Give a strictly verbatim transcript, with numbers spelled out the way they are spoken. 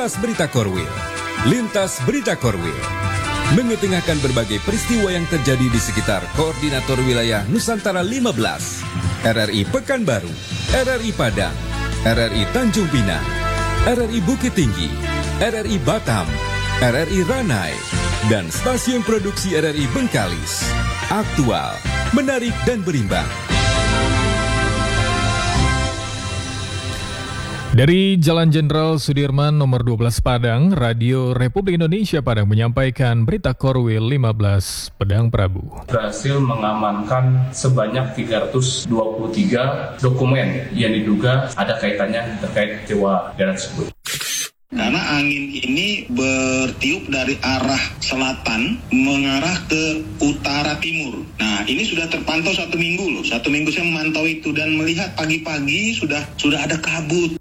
Lintas Berita Korwil. Lintas Berita Korwil mengetengahkan berbagai peristiwa yang terjadi di sekitar Koordinator Wilayah Nusantara lima belas, R R I Pekanbaru, R R I Padang, R R I Tanjung Pinang, R R I Bukit Tinggi, R R I Batam, R R I Ranai, dan stasiun produksi R R I Bengkalis. Aktual, menarik dan berimbang. Dari Jalan Jenderal Sudirman nomor dua belas Padang, Radio Republik Indonesia Padang menyampaikan berita Korwil lima belas Pedang Prabu. Berhasil mengamankan sebanyak tiga ratus dua puluh tiga dokumen yang diduga ada kaitannya terkait peristiwa pidana tersebut. Karena angin ini bertiup dari arah selatan mengarah ke utara timur. Nah, ini sudah terpantau satu minggu loh. Satu minggu saya memantau itu dan melihat pagi-pagi sudah sudah ada kabut.